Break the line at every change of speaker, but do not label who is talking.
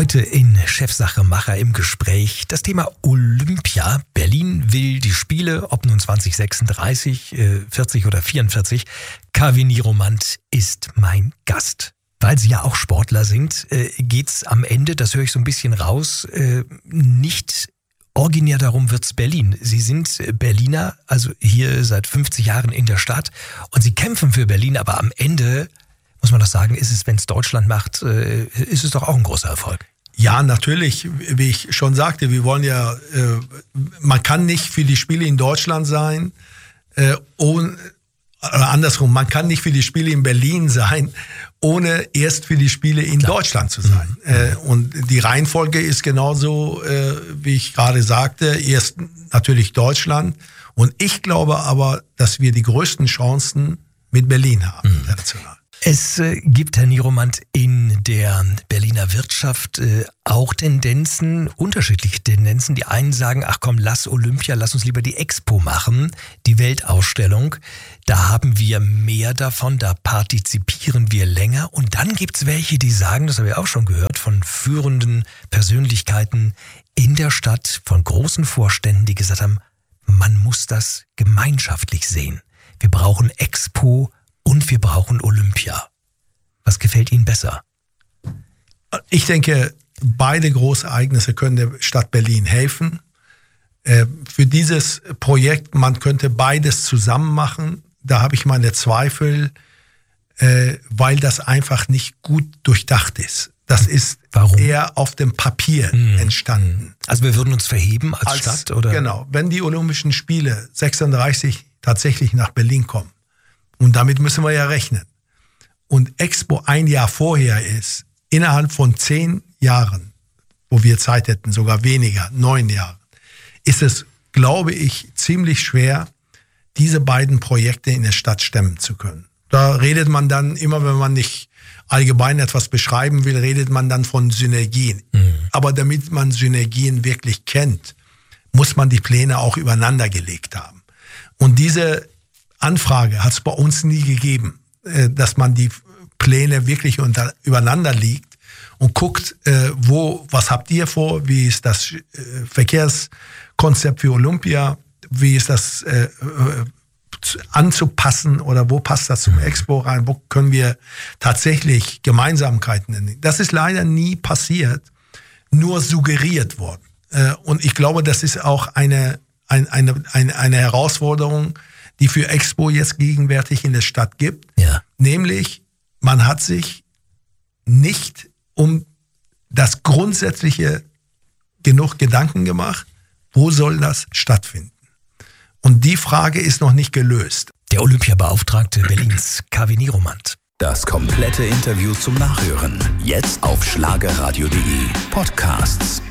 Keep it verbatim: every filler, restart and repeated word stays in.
Heute in Chefsache Macher im Gespräch das Thema Olympia. Berlin will die Spiele, ob nun zwanzig sechsunddreißig, vierzig oder vierundvierzig. Kaveh Niromant ist mein Gast. Weil Sie ja auch Sportler sind, geht's am Ende, das höre ich so ein bisschen raus, nicht originär darum, wird's Berlin. Sie sind Berliner, also hier seit fünfzig Jahren in der Stadt und Sie kämpfen für Berlin, aber am Ende, muss man doch sagen, ist es, wenn es Deutschland macht, ist es doch auch ein großer Erfolg.
Ja, natürlich, wie ich schon sagte, wir wollen ja, äh, man kann nicht für die Spiele in Deutschland sein, äh, ohne, oder andersrum, man kann nicht für die Spiele in Berlin sein, ohne erst für die Spiele in Klar. Deutschland zu sein. Mhm. Äh, und die Reihenfolge ist genauso, äh, wie ich gerade sagte, erst natürlich Deutschland. Und ich glaube aber, dass wir die größten Chancen mit Berlin haben,
mhm. international. Es äh, gibt, Herr Niromant, in der Berliner Wirtschaft äh, auch Tendenzen, unterschiedliche Tendenzen. Die einen sagen, ach komm, lass Olympia, lass uns lieber die Expo machen, die Weltausstellung. Da haben wir mehr davon, da partizipieren wir länger. Und dann gibt's welche, die sagen, das haben wir auch schon gehört, von führenden Persönlichkeiten in der Stadt, von großen Vorständen, die gesagt haben, man muss das gemeinschaftlich sehen. Wir brauchen Expo und wir brauchen Olympia. Was gefällt Ihnen besser?
Ich denke, beide Großereignisse können der Stadt Berlin helfen. Äh, für dieses Projekt, man könnte beides zusammen machen. Da habe ich meine Zweifel, äh, weil das einfach nicht gut durchdacht ist. Das ist
Warum?
eher auf dem Papier hm. entstanden.
Also wir würden uns verheben als, als Stadt? Oder?
Genau. Wenn die Olympischen Spiele sechsunddreißig tatsächlich nach Berlin kommen, und damit müssen wir ja rechnen, und Expo ein Jahr vorher ist, innerhalb von zehn Jahren, wo wir Zeit hätten, sogar weniger, neun Jahre, ist es, glaube ich, ziemlich schwer, diese beiden Projekte in der Stadt stemmen zu können. Da redet man dann immer, wenn man nicht allgemein etwas beschreiben will, redet man dann von Synergien. Mhm. Aber damit man Synergien wirklich kennt, muss man die Pläne auch übereinander gelegt haben. Und diese Anfrage hat es bei uns nie gegeben, dass man die Pläne wirklich unter, übereinander liegt und guckt, äh, wo, was habt ihr vor, wie ist das äh, Verkehrskonzept für Olympia, wie ist das äh, äh, anzupassen oder wo passt das zum Expo rein, wo können wir tatsächlich Gemeinsamkeiten entdecken. Das ist leider nie passiert, nur suggeriert worden. Äh, und ich glaube, das ist auch eine, ein, eine, eine, eine Herausforderung, die für Expo jetzt gegenwärtig in der Stadt gibt.
Ja.
Nämlich, man hat sich nicht um das Grundsätzliche genug Gedanken gemacht, wo soll das stattfinden? Und die Frage ist noch nicht gelöst.
Der Olympiabeauftragte Berlins, Kaveh Niromant.
Das komplette Interview zum Nachhören. Jetzt auf schlagerradio punkt de Podcasts.